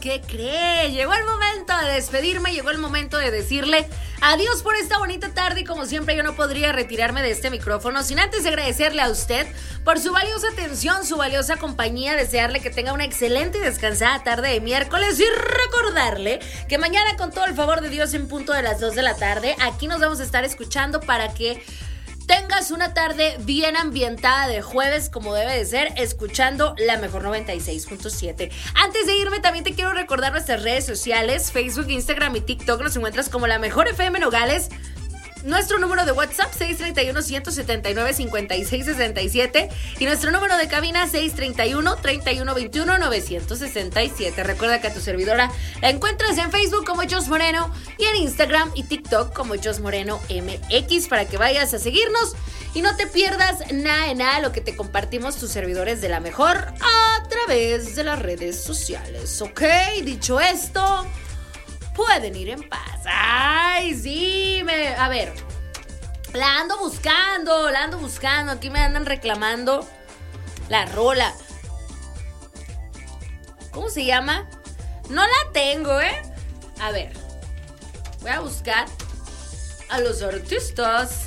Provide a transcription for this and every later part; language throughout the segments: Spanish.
¿qué cree? Llegó el momento de despedirme, llegó el momento de decirle adiós por esta bonita tarde y como siempre yo no podría retirarme de este micrófono sin antes agradecerle a usted por su valiosa atención, su valiosa compañía, desearle que tenga una excelente y descansada tarde de miércoles y recordarle que mañana con todo el favor de Dios en punto de las 2 de la tarde aquí nos vamos a estar escuchando para que tengas una tarde bien ambientada de jueves como debe de ser, escuchando la mejor 96.7. Antes de irme también te quiero recordar nuestras redes sociales, Facebook, Instagram y TikTok. Nos encuentras como la mejor FM Nogales. Nuestro número de WhatsApp 631-179-5667 y nuestro número de cabina 631-3121-967. Recuerda que a tu servidora la encuentras en Facebook como Jos Moreno y en Instagram y TikTok como Jos Moreno MX para que vayas a seguirnos y no te pierdas nada de nada lo que te compartimos tus servidores de la mejor a través de las redes sociales. Ok, dicho esto, pueden ir en paz. Ay, sí, a ver, la ando buscando, aquí me andan reclamando la rola. ¿Cómo se llama? No la tengo, A ver, voy a buscar a los artistas.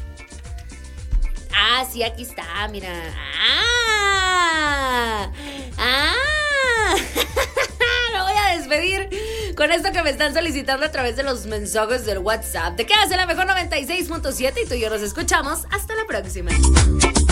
Ah, sí, aquí está, mira. Me voy a despedir con esto que me están solicitando a través de los mensajes del WhatsApp. Te quedas en la mejor 96.7 y tú y yo nos escuchamos. Hasta la próxima.